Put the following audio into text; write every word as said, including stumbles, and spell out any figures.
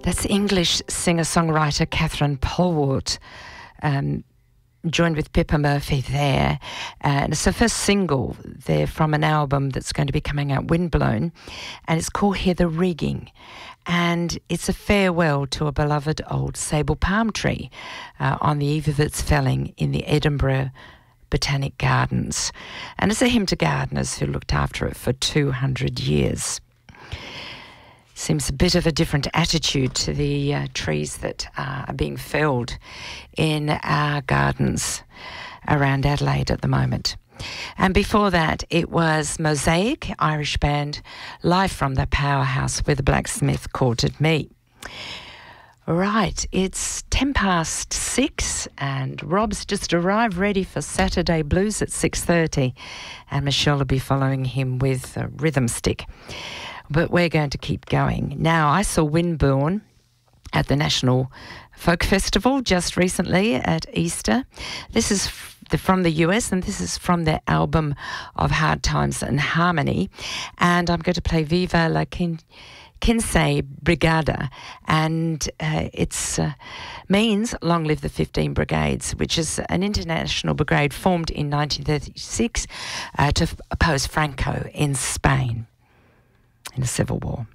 That's English singer-songwriter Catherine Polwart, um, joined with Pippa Murphy there. And it's her first single there from an album that's going to be coming out, Windblown, and it's called Hear the Rigging. And it's a farewell to a beloved old sable palm tree uh, on the eve of its felling in the Edinburgh Botanic Gardens. And it's a hymn to gardeners who looked after it for two hundred years. Seems a bit of a different attitude to the uh, trees that uh, are being felled in our gardens around Adelaide at the moment. And before that, it was Mosaic, Irish band, live from the powerhouse where the blacksmith courted me. Right, it's ten past six and Rob's just arrived ready for Saturday Blues at six thirty, and Michelle will be following him with a rhythm stick. But we're going to keep going. Now, I saw Windblown at the National Folk Festival just recently at Easter. This is f- the, from the U S, and this is from their album of Hard Times and Harmony. And I'm going to play Viva la Kin- Kinsey Brigada, and uh, it uh, means Long Live the fifteen Brigades, which is an international brigade formed in nineteen thirty-six uh, to f- oppose Franco in Spain in the Civil War.